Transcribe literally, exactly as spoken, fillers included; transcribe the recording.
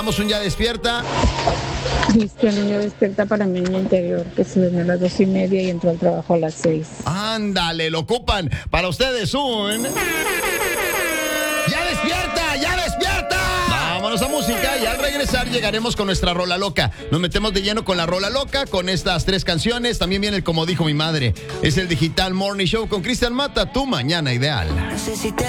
Vamos un ya despierta. Cristian, niño despierta para mi niño interior, que se durmió a las dos y media y entró al trabajo a las seis. Ándale, lo ocupan. Para ustedes un... ¡Ya despierta! ¡Ya despierta! Vámonos a música y al regresar llegaremos con nuestra rola loca. Nos metemos de lleno con la rola loca, con estas tres canciones. También viene el Como Dijo Mi Madre. Es el Digital Morning Show con Cristian Mata, tu mañana ideal. No sé si te